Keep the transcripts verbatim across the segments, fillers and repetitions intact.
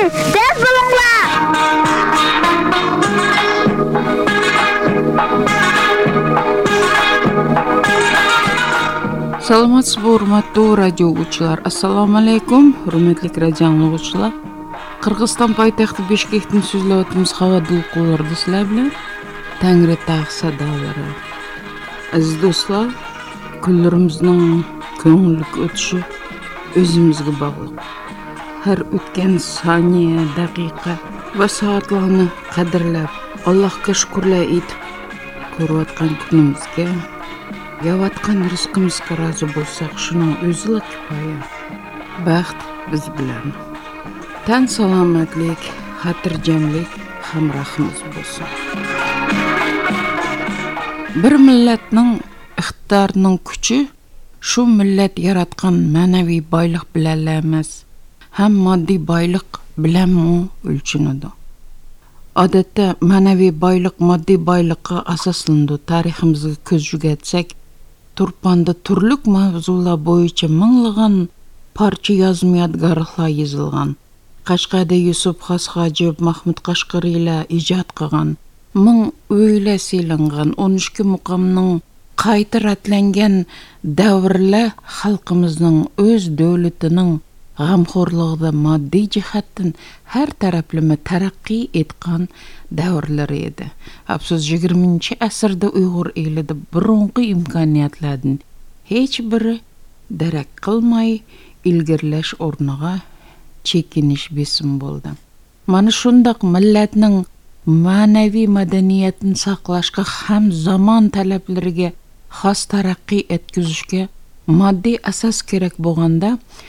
Eshitting, tez bo'linglar. Саламатсызбы, урматтуу радио угуучулар. Ассаламу алейкум, урматтуу радио угуучулар. Кыргызстан пайтахты Бишкектин сүзлөп атабыз хаба дулкуларды силер билен. Таңыры тагса дагылары. Азиз достор, күнлөрүбүздүн көңүллүк өтүшү өзүбүзгө баглык. Һәр өткөн сания, дакыйка ва сааттарны кадырлап, Аллахка шүкүрлөр этип көрүп аткан күнүбүзгө, яваткан рызкыбызга разы болсак, шунун өзү эле кифая. Бакыт биз билен. Тан саламатлык, хатыржамлык, хамрахымыз болсун. Bir millatning iqtidorining kuchi shu millat yaratgan ma'naviy boylik bilan emas, ham moddiy boylik bilanmi o'lchanadi. Odatda ma'naviy boylik moddiy boylikqa asoslanadi. Tariximizga ko'z yugatsak, turpanda turlik mavzular bo'yicha minglagan parcha yozma yodgorliklar yozilgan. Qashqada Yusuf Xos Hojib, Mahmud Qashqariylar ijod qilgan, ming o'yla selingan o'n ikki muqomning qayta ratlangan davrlar xalqimizning o'z davlatining g'amxo'rligida moddiy jihatdan har taraflama taraqqiy etgan davrlari edi. Afsus yigirmanchi asrda Uyg'ur elida burungi imkoniyatlardan hech biri darak qilmay ilgirlash o'rniga chekinish besim bo'ldi. Mana shundoq millatning ma'naviy madaniyatini saqlashga ham zamon talablariga xos taraqqiy etkazishga moddiy asos kerak bo'lganda,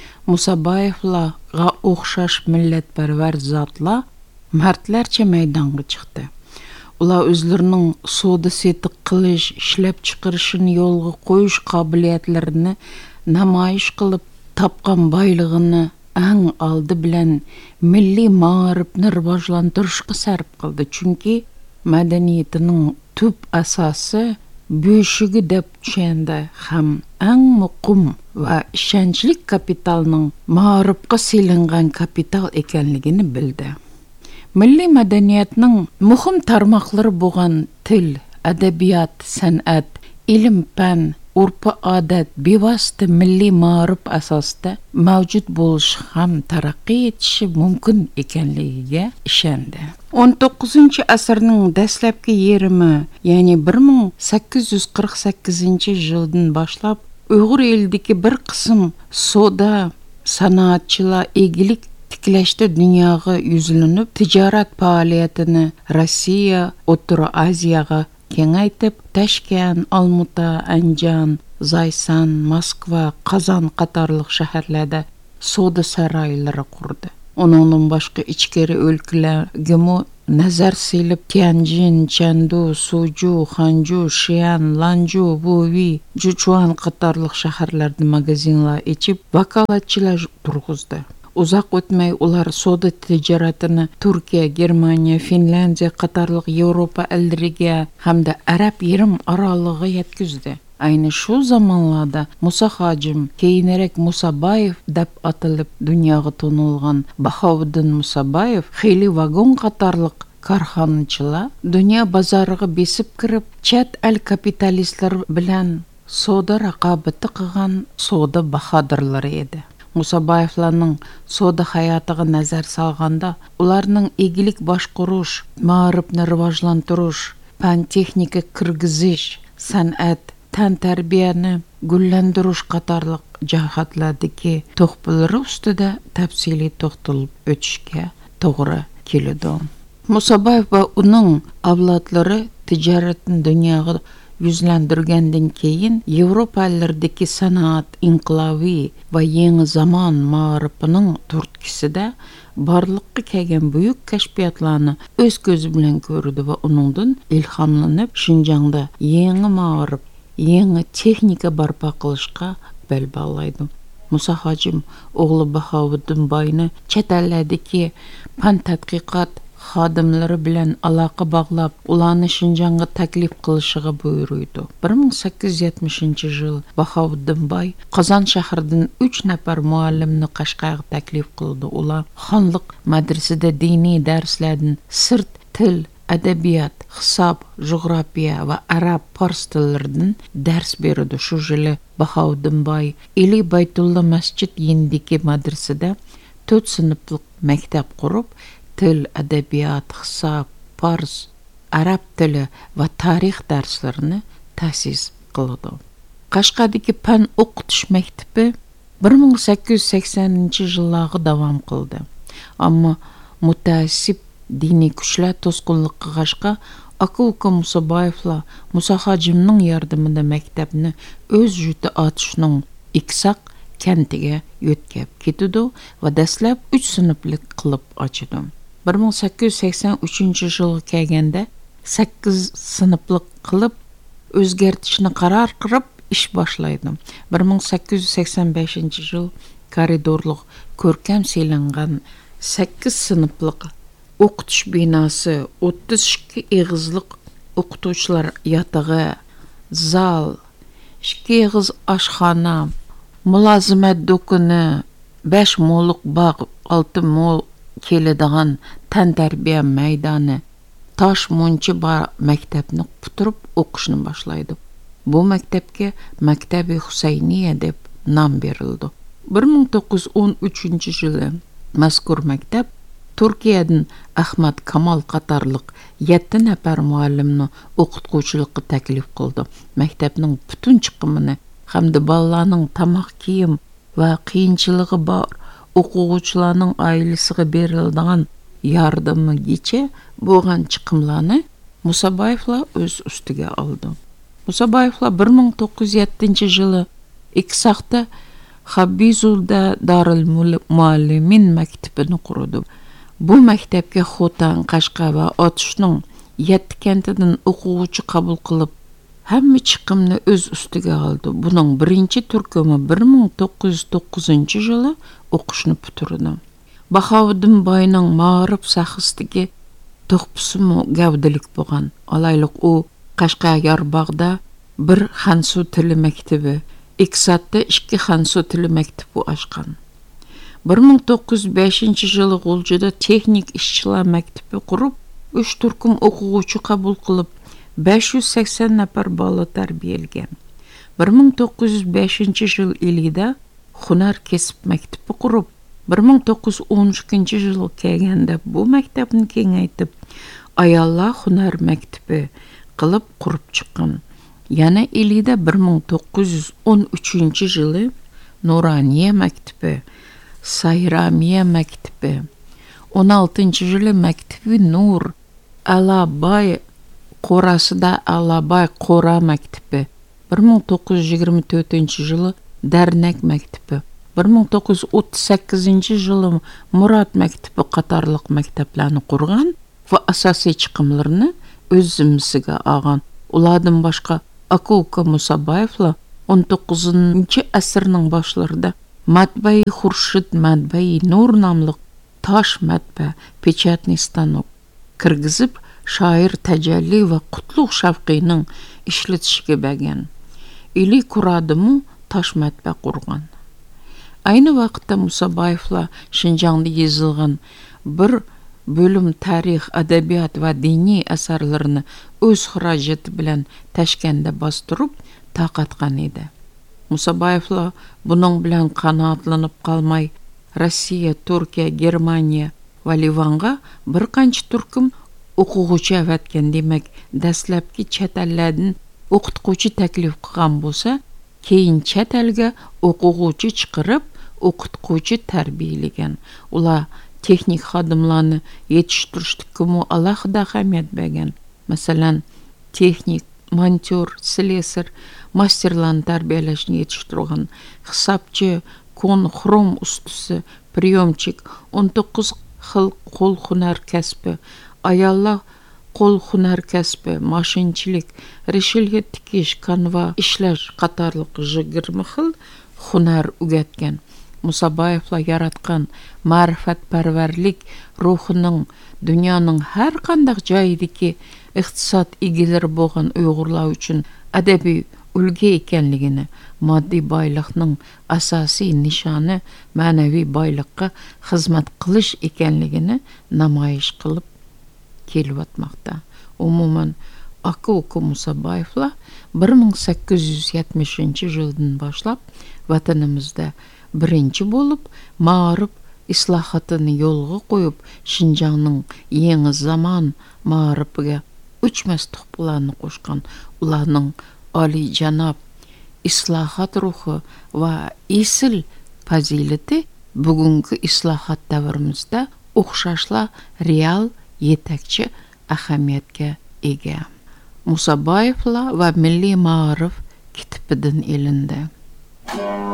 Musaboyevlarga o'xshash millatparvar zotlar mardlarcha maydonga chiqdi. Ular o'zlarining savdo setiq qilish, ishlab chiqarishini yo'lga qo'yish qobiliyatlarini namoyish qilib, topgan boylig'ini ang oldi bilan milliy ma'rifni rivojlantirishga sarf qildi. Chunki madaniyatining tub asosi bo'shigi deb tushanda ham ang muqim va ishonchli kapitalning ma'rifga selingan kapital ekanligini bildi. Milliy madaniyatning muhim tarmoqlari bo'lgan til, adabiyot, san'at, ilm, fan, urf-odat bevosita milliy ma'rif asosida mavjud bo'lishi ham taraqqiy etishi mumkin ekanligiga ishondi. o'n to'qqizinchi asrning dastlabki yarmi, ya'ni bir ming sakkiz yuz qirq sakkizinchi yildan boshlab Uyg'ur elidagi bir qism savdo sanoatchilar egilik tiklashda dunyoga yuzlanib, tijorat faoliyatini Rossiya, O'rta Osiyoga kengaytib, Tashkent, Olmuta, Anjan, Zaysan, Moskva, Qozon qatorliq shaharlarda savdo saroylari qurdi. Uningdan boshqa ichkari o'lkalarga nazar selib Tianjin, Chengdu, Suju, Hanju, Xi'an, Lanju, Wuyi, Juchuan qatorliq shaharlarda magazinlar ochib, vakolatchilar turg'izdi. Uzoq o'tmay ular savdo tijoratini Turkiya, Germaniya, Finlandiya qatorliq Yevropa ellariga hamda Arab yarim orollig'iga yetkazdi. Ayni shu zamonlarda Musa Hojim, keyinroq Musaboyev deb atalib dunyoga tanilgan Bahovuddin Musaboyev, Xeli vagon qatorliq korxonachilar dunyo bozoriga besib kirib, chet el kapitalistlar bilan savdo raqobati qilgan savdo bahodirlari edi. Musaboyevlarning savdo hayotiga nazar solganda, ularning egilik boshqarish, ma'rifni rivojlantirish, fan texnika kirgizish, san'at, tan tarbiyani gullantirish qatorliq jihatlardagi to'xpalari ustida tafsiliy to'xtalib o'tishga to'g'ri keladi. Musaboyev va uning avlodlari tijoratni dunyoga yuzlantirgandan keyin Yevropalardagi sanoat inqilobi va yangi zamon ma'rifining turtkisida borliqqa kelgan buyuk kashfiyotlarni o'z ko'zi bilan ko'rdi va uningdan ilhomlanib, Shinjongda yangi ma'rif, yangi texnika barpo qilishga bel bog'laydi. Musa Hojim o'g'li Bahovuddin boyni chet ellardagi fan tadqiqot xodimlari bilan aloqa bog'lab, ularni Shinjonga taklif qilishiga buyuruydi. bir ming sakkiz yuz yetmishinchi yil Bahovuddin boy Qozon shahridan uch nafar muallimni Qashqarga taklif qildi. Ular xonliq madrasada diniy darslardan sirt til, adabiyot, hisob, jug'rofiya va arab fors tillaridan dars berdi. Shu yili Bahovuddin boy Eli Baytulla masjid yindagi madrasada to'rt sinflik maktab qurib, til, adabiyot, hisob, fors, arab tili va tarix darslarini ta'sis qildi. Qashqardagi fan o'qitish maktabi bir ming sakkiz yuz saksoninchi yillarga davom qildi. Ammo mutaassib diniy kuchlar to'sqinlik qilg'ashqa aka-uka Musaboyevlar Musa Hojimning yordamida maktabni o'z juti otishning Iksaq kentiga yo'tkab ketdi va dastlab uch sinflik qilib ochdi. bir ming sakkiz yuz sakson uchinchi yilga kelganda sakkiz sinflik qilib o'zgartishni qaror qilib ish boshlaydi. bir ming sakkiz yuz sakson beshinchi yil koridorliq ko'rkam selingan sakkiz sinflik o'qitish binosi o'ttiz ikki eg'izliq o'qituvchilar yotog'i, zal, ikki eg'iz oshxona, mulozimat do'koni, besh mo'liq bog', olti mo'l keladigan tantarbiya maydoni, tosh munchi bar maktabni puturib o'qishni boshlaydi. Bu maktabga Maktabi Husayniya deb nom berildi. bir ming to'qqiz yuz o'n uchinchi yili mazkur maktab Turkiyadan Ahmad Kamol qatorliq yetti nafar muallimni o'qituvchilikka taklif qildi. Maktabning butun chiqimini hamda bolalarning tamoq kiyim va qiyinchiligi bor o'quvchilarning oilasiga beriladigan yordamigacha bo'lgan chiqimlarni Musaboyevlar o'z ustiga oldi. Musaboyevlar bir ming to'qqiz yuz yettinchi yili Iksaqda Habizulda Darul Muallimin maktabini qurdi. Bu maktabga Xotan, Qashqa va Otishning yetti kentidan o'quvchi qabul qilib, hamma chiqimni o'z ustiga oldi. Buning birinchi turkumi bir ming to'qqiz yuz to'qqizinchi yili o'qishni bitirdi. Bahovuddin boyning ma'rif sohasidagi to'xpisi gavdalik bo'lgan. Alayliq u Qashqa Yorbog'da bir Xansu tili maktabi, Iksatda ikki Xansu tili maktabi ochgan. bir ming to'qqiz yuz beshinchi yili G'uljida texnik ishchilar maktabi qurib, uch turkum o'quvchi qabul qilib, besh yuz sakson nafar bola tarbiyalagan. bir ming to'qqiz yuz beshinchi yil Elida hunar kesib maktabi qurib, bir ming to'qqiz yuz o'n ikkinchi yil kelganda bu maktabni kengaytib, ayollar hunar maktabi qilib qurib chiqqan. Yana Elida bir ming to'qqiz yuz o'n uchinchi yili Nuraniya maktabi, Sayramiya maktabi, o'n oltinchi yili maktabi Nur Alabay qorasida Alabay qora maktabi, bir ming to'qqiz yuz yigirma to'rtinchi yili Darnak maktabi, bir ming to'qqiz yuz o'ttiz sakkizinchi yili Murod maktabi qatorliq maktablarni qurgan va asosiy chiqimlarini o'z zimmasiga olgan. Ulardan boshqa aka-uka Musaboyevlar o'n to'qqizinchi asrning boshlarida Matbai Xurshid Matbai Nur nomli tosh matba pechatniy stanok kirgizib, shoir Tajalli va Qutlug' Shavqiyning ishlatishiga bergan. Ili Kuradimu tosh matba qurgan. Ayni vaqtda Musaboyevlar Shinjonda yozilgan bir bo'lim tarix, adabiyot va diniy asarlarni o'z xarajati bilan Tashkentda bostirib tarqatgan edi. Musaboyevlar buning bilan qanoatlanib qolmay, Rossiya, Turkiya, Germaniya va Livanga bir qancha turkum o'quvchi avatgan. Demak, dastlabki chet ellardan o'qituvchi taklif qilgan bo'lsa, keyin chet elga o'quvchi chiqarib, o'qituvchi tarbiyalagan. Ular texnik xodimlarni yetishtirishga alohida ahamiyat bergan. Masalan, texnik, monteur, slesar, masterlarni tarbiyalashni yetishtirgan. Hisobchi, kon, xrom ustasi, priyomchik, o'n to'qqiz xil qo'l hunar kasbi, ayollar qo'l hunar kasbi, mashinchilik, rishilga tikish, kanva ishlash qatorliq yigirma xil hunar o'rgatgan. Мусабаевлар яраткан ma'rifatparvarlik ruhining dunyoning har qanday joyidagi iqtisod egalari bo'lgan Uyg'urlar uchun adabiy ulgu ekanligini, moddiy boylikning asosiy nishoni ma'naviy boylikka xizmat qilish ekanligini namoyish qilib kelyotmoqda. Umuman Aka Uka Musaboyevlar bir ming sakkiz yuz yetmishinchi yildan boshlab vatanimizda birinchi bo'lib ma'rif islohotini yo'lga qo'yib, Shinjongning yangi zamon ma'rifiga o'chmas tuhfalarni qo'shgan ularning oliyjanob islohot ruhi va esil fazilati bugungi islohot davrimizda o'xshashla real yetakchi ahamiyatga ega. Musaboyevlar va milliy ma'rif kitobidan ilindi.